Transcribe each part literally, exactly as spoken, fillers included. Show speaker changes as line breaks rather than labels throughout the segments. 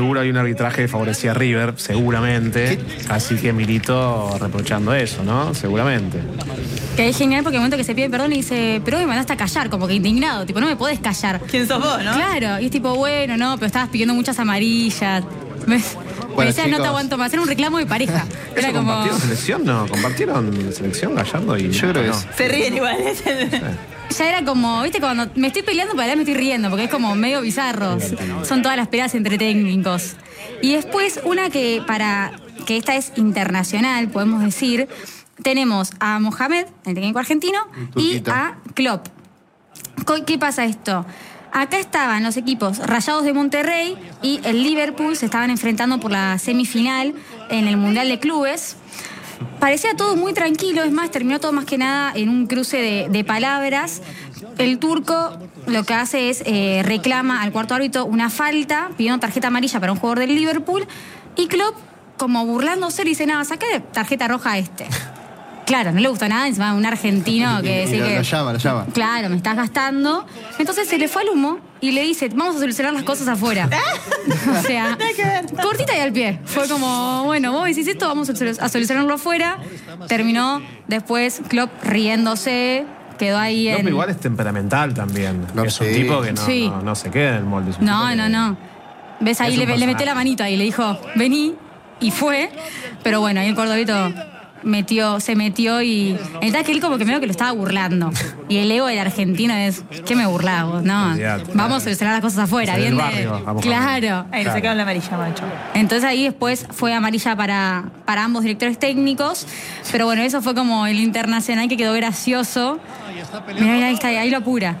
seguro hay un arbitraje que favorecía a River, seguramente. ¿Qué? Así que Milito reprochando eso, ¿no? Seguramente.
Que es genial porque el momento que se pide perdón y dice, pero me mandaste a callar, como que indignado, tipo, no me podés callar.
¿Quién sos vos, no?
Claro, y es tipo, bueno, no, pero estabas pidiendo muchas amarillas. Me,
Bueno,
me decía,
chicos,
no te aguanto más, era un reclamo de pareja. Era como...
¿Compartieron selección? No, ¿compartieron selección Gallardo? Y
Yo creo que
no.
sí.
Se ríen igual.
Ya era como, viste, cuando me estoy peleando, para allá me estoy riendo, porque es como medio bizarros. Son todas las peleas entre técnicos. Y después, una que para que esta es internacional, podemos decir, tenemos a Mohamed, el técnico argentino, y a Klopp. ¿Qué pasa esto? Acá estaban los equipos Rayados de Monterrey y el Liverpool se estaban enfrentando por la semifinal en el Mundial de Clubes. Parecía todo muy tranquilo, es más, terminó todo más que nada en un cruce de, de palabras. El turco lo que hace es eh, reclama al cuarto árbitro una falta, pidiendo tarjeta amarilla para un jugador del Liverpool, y Klopp, como burlándose, le dice, nada, saqué tarjeta roja a este. Claro, no le gustó nada, encima un argentino que
Y
dice
lo,
que...
lo llama, lo llama.
Claro, me estás gastando. Entonces se le fue al humo y le dice, vamos a solucionar las cosas afuera. O sea, cortita y al pie. Fue como, bueno, vos decís esto, vamos a solucionarlo afuera. Terminó después Klopp riéndose, quedó ahí en...
Klopp igual es temperamental también.
No,
es un
sí.
tipo que no,
Sí.
no, no se queda en el molde. Es un
No,
tipo
no,
que-
no. ¿Ves? Ahí
Es un
le, le
personaje.
metió la manito ahí, le dijo, vení, y fue. Pero bueno, ahí el cordobito metió, se metió y... El tal que él como que medio que lo estaba burlando. Y el ego del argentino es, ¿qué me burlás vos? No,
Olvidate.
vamos a solucionar las cosas afuera.
Desde
Bien
el
de-
barrio, vamos
claro.
Ahí le sacaron la amarilla, macho.
Entonces ahí después fue amarilla para, para ambos directores técnicos. Pero bueno, eso fue como el internacional que quedó gracioso. Mirá, ahí está, ahí lo apura.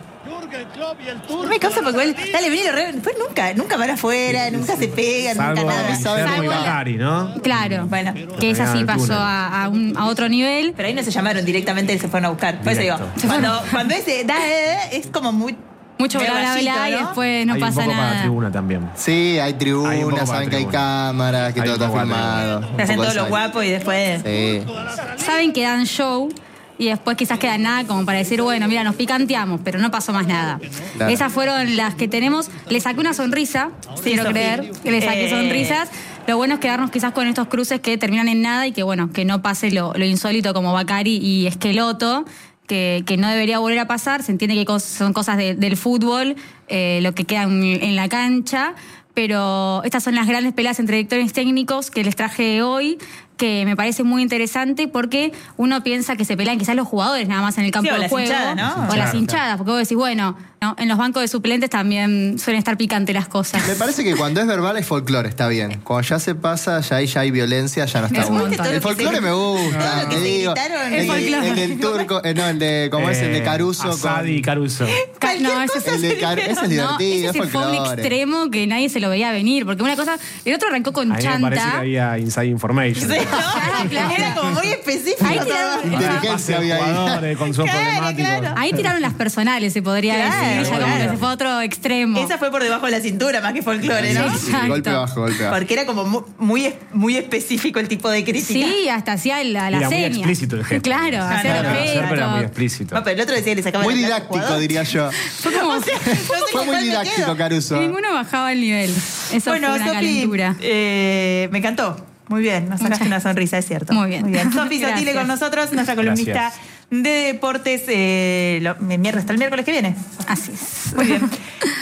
No me causa porque él, dale, vení, lo re... Después nunca, nunca van afuera, nunca se pegan,
Salvo
nunca nada.
Guillermo y
Salvo-
Bacari, ¿no?
Claro,
Bueno.
que es así,
Al
pasó
túnel.
a, a, un, a otro nivel.
Pero ahí no se llamaron directamente, se fueron a buscar. Por eso digo,
Directo.
cuando, cuando ese da, da, es como muy...
Mucho
medio
bla bla
gallito,
bla y
¿no?
después no
hay un
pasa
poco para la
nada.
tribuna también.
Sí, hay
Hay un poco
tribunas,
para
saben que hay
tribuna.
cámaras, que
Hay
todo
un
está
poco para
filmado.
Se
Un
hacen
poco
todo
de
lo
sal.
guapo y después...
Sí.
Saben que dan show y después quizás queda nada como para decir, bueno, mira, nos picanteamos, pero no pasó más nada.
Claro.
Esas fueron las que tenemos. Le saqué una sonrisa, quiero
Sofi.
creer, que le saqué
Eh.
sonrisas. Lo bueno es quedarnos quizás con estos cruces que terminan en nada y que, bueno, que no pase lo, lo insólito como Bacari y Esqueloto, que, que no debería volver a pasar. Se entiende que cos- son cosas de- del fútbol, eh, lo que queda en, en la cancha. Pero estas son las grandes peleas entre directores técnicos que les traje hoy, que me parece muy interesante porque uno piensa que se pelean quizás los jugadores nada más en el campo
Sí, o
de
las
juego.
hinchadas, ¿no?
O las
Claro,
hinchadas, porque vos decís, bueno, ¿no? En los bancos de suplentes también suelen estar picantes las cosas.
Me parece que cuando es verbal es folclore, está bien. Cuando ya se pasa, ya ahí ya hay violencia, ya no está
Es un
bueno.
montón.
El folclore me gusta,
Todo lo que
te
se
digo.
gritaron.
El,
El folclore.
el del turco, eh, no, el de, ¿cómo es? El de Caruso.
Asadi
con-
y Caruso.
Ca- no,
Cualquier
ese
cosa
El de Car- ese es
No,
divertido,
ese
es
se fue a un
folclore.
extremo que nadie se lo veía venir. Porque una cosa, el otro arrancó con
A mí me parece que
chanta.
había inside information.
Sí, ¿no?
Ah, claro.
Era como muy específico.
Ahí
todo.
tiraron-
Inteligencia
Pase a
había ahí.
jugadores con sus
Claro,
problemáticos.
claro.
Ahí tiraron las personales, se podría
Claro,
decir. Ya como
claro.
que se fue a otro extremo.
Esa fue por debajo de la cintura más que folclore, ¿no?
Sí. Exacto.
Golpe bajo, golpe bajo.
Porque era como mu- muy, muy específico el tipo de crítica.
Sí, hasta hacía la, la
Era muy
seña.
explícito el gesto.
Claro, hacer
claro,
el
Hacer, pero era muy
gesto.
explícito.
No, pero el otro decía que le sacaba
Muy
la plata al
didáctico,
jugador.
diría yo.
Fue como...
No sé
Fue
con
muy
cuál me
didáctico,
quedo.
Caruso.
Ninguno bajaba el nivel. Eso
Bueno,
fue una
Sofi,
calentura.
eh, me encantó. Muy bien, nos sacaste
Muchas-
una sonrisa, es cierto.
Muy bien.
Muy bien. Sofi Sotile
Gracias.
con nosotros, nuestra columnista
Gracias.
de deportes, eh, lo- miércoles, hasta el miércoles que viene.
Así es.
Muy bien.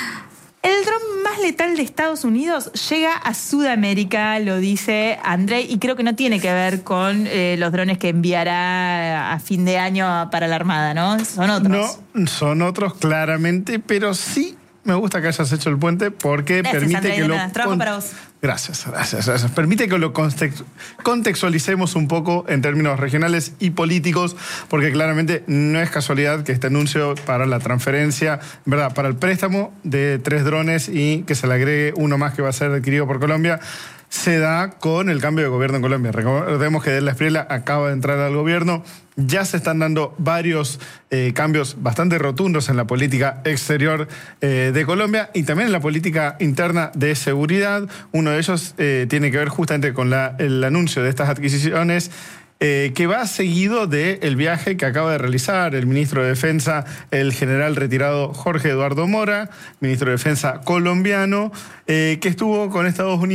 El dron más letal de Estados Unidos llega a Sudamérica, lo dice André, y creo que no tiene que ver con eh, los drones que enviará a fin de año para la Armada, ¿no? Son otros.
No, son otros claramente, pero sí me gusta que hayas hecho el puente porque
Gracias,
permite
Andrea,
que
de
lo...
nada. Trabajo
con-
para vos.
Gracias, gracias, gracias. Permite que lo context- contextualicemos un poco en términos regionales y políticos, porque claramente no es casualidad que este anuncio para la transferencia, ¿verdad? Para el préstamo de tres drones y que se le agregue uno más que va a ser adquirido por Colombia, se da con el cambio de gobierno en Colombia. Recordemos que De la Espriella acaba de entrar al gobierno. Ya se están dando varios eh, cambios bastante rotundos en la política exterior eh, de Colombia y también en la política interna de seguridad. Uno de ellos eh, tiene que ver justamente con la, el anuncio de estas adquisiciones, Eh, que va seguido del viaje que acaba de realizar el ministro de Defensa, el general retirado Jorge Eduardo Mora, ministro de Defensa colombiano, eh, que estuvo con Estados Unidos.